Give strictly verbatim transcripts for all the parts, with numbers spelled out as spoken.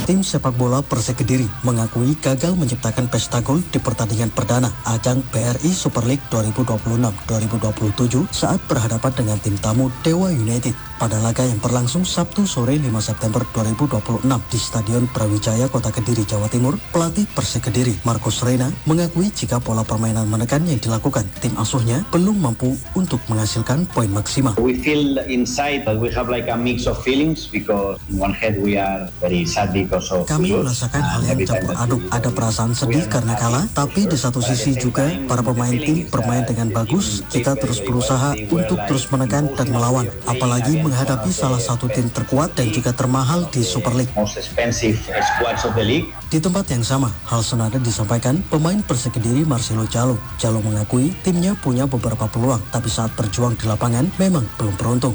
Tim sepak bola Persik Kediri mengakui gagal menciptakan pesta gol di pertandingan perdana ajang B R I Super League dua ribu dua puluh enam dua ribu dua puluh tujuh saat berhadapan dengan tim tamu Dewa United pada laga yang berlangsung Sabtu sore lima September dua ribu dua puluh enam di Stadion Brawijaya Kota Kediri, Jawa Timur. Pelatih Persik Kediri, Marcus Reyna, mengakui jika pola permainan menekan yang dilakukan tim asuhnya belum mampu untuk menghasilkan poin maksimal. We feel inside that we have like a mix of feelings because in one hand we are very sad because Kami merasakan hal yang campur aduk. Ada perasaan sedih karena kalah, tapi di satu sisi juga para pemain tim bermain dengan bagus. Kita terus berusaha untuk terus menekan dan melawan, apalagi menghadapi salah satu tim terkuat dan juga termahal di Super League. Di tempat yang sama, hal senada disampaikan pemain Persik Kediri Marcelo Jalo. Jalo mengakui timnya punya beberapa peluang, tapi saat berjuang di lapangan memang belum beruntung.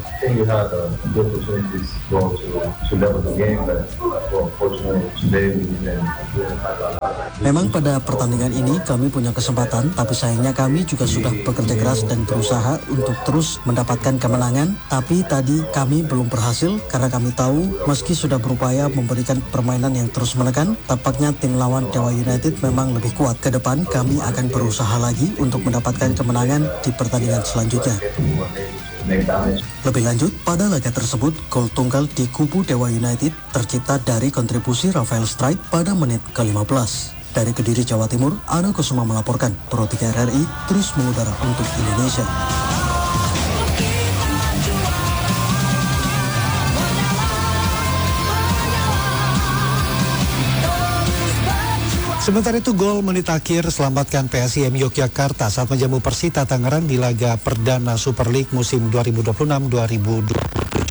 Memang pada pertandingan ini kami punya kesempatan, tapi sayangnya kami juga sudah bekerja keras dan berusaha untuk terus mendapatkan kemenangan. Tapi tadi kami belum berhasil karena kami tahu meski sudah berupaya memberikan permainan yang terus menekan, tampaknya tim lawan Dewa United memang lebih kuat. Ke depan kami akan berusaha lagi untuk mendapatkan kemenangan di pertandingan selanjutnya. Lebih lanjut, pada laga tersebut, gol tunggal di kubu Dewa United tercipta dari kontribusi Rafael Strike pada menit ke lima belas. Dari Kediri, Jawa Timur, Ana Kusuma melaporkan, Pro tiga R R I terus mengudara untuk Indonesia. Sementara itu gol menit akhir selamatkan P S I M Yogyakarta saat menjamu Persita Tangerang di laga perdana Super League musim dua ribu dua puluh enam dua ribu dua puluh tujuh.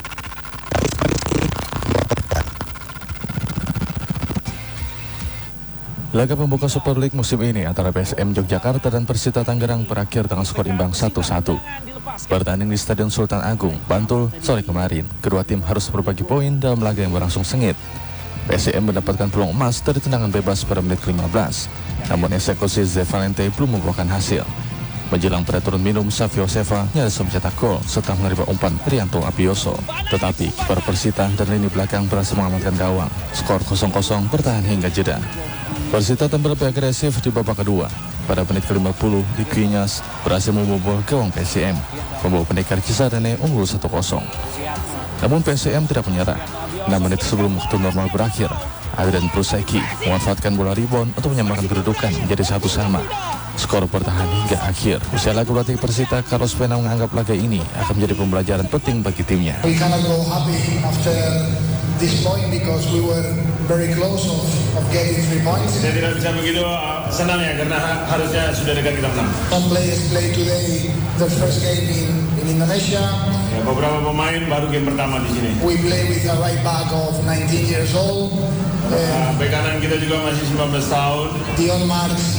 Laga pembuka Super League musim ini antara P S I M Yogyakarta dan Persita Tangerang berakhir dengan skor imbang satu satu. Bertanding di Stadion Sultan Agung, Bantul, sore kemarin, kedua tim harus berbagi poin dalam laga yang berlangsung sengit. P S I M mendapatkan peluang emas dari tendangan bebas pada menit ke lima belas, namun eksekusi Ze Valente belum membuahkan hasil. Menjelang pada turun minum, Savio Seva nyaris mencetak gol setelah menerima umpan Rianto Abioso. Tetapi kiper Persita dan lini belakang berhasil mengamankan gawang. Skor kosong kosong bertahan hingga jeda. Persita tampil lebih agresif di babak kedua. Pada menit ke lima puluh, Liquiñas berhasil membobol gawang P S I M, membawa pendekar Cisadane unggul satu kosong. Namun P S I M tidak menyerah. enam menit sebelum waktu normal berakhir, Adrian Pruseki memanfaatkan bola rebound untuk menyamakan kedudukan menjadi satu sama. Skor bertahan hingga akhir. Usia lagu pelatih Persita, Carlos Pena menganggap laga ini akan menjadi pembelajaran penting bagi timnya. We cannot go happy after this point because we were very close of, of getting three points. Saya tidak bisa begitu uh, senang ya karena harusnya sudah dekat kita menang. Some players play today the first game in, in Indonesia. Ya, beberapa pemain baru game pertama di sini. We play with a right back of nineteen years old. Uh, Bek kanan kita juga masih sembilan belas tahun. Dion Marks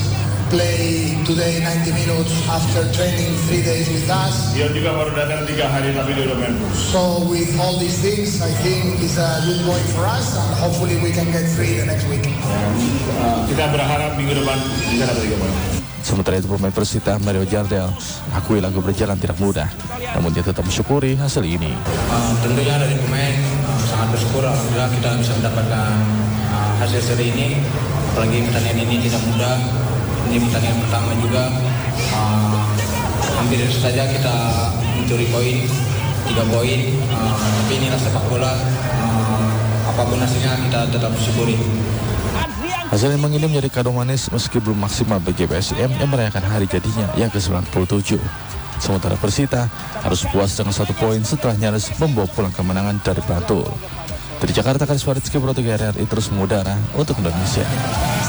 play today ninety minutes after training three days with us. Dia juga baru datang tiga hari tapi dia udah main terus. So with all these things, I think it's a good point for us and hopefully we can get three the next week. Ya, uh, kita berharap minggu depan bisa dapat tiga poin. Sementara itu pemain Persita Mario Jardel akui laga berjalan tidak mudah, namun dia tetap mensyukuri hasil ini. Uh, tentunya dari pemain uh, sangat bersyukur alhamdulillah kita bisa mendapatkan uh, hasil seri ini. Apalagi pertandingan ini tidak mudah. Ini pertandingan pertama juga. Uh, hampir saja kita mencuri poin, tiga poin. Uh, tapi inilah sepak bola. Uh, apapun hasilnya kita tetap bersyukuri. Hasil imbang ini menjadi kado manis meski belum maksimal bagi P S I M yang merayakan hari jadinya yang ke sembilan puluh tujuh. Sementara Persita harus puas dengan satu poin setelah nyaris membawa pulang kemenangan dari Bantul. Dari Jakarta, Karis Faridski, Pro tiga R R I terus mengudara untuk Indonesia.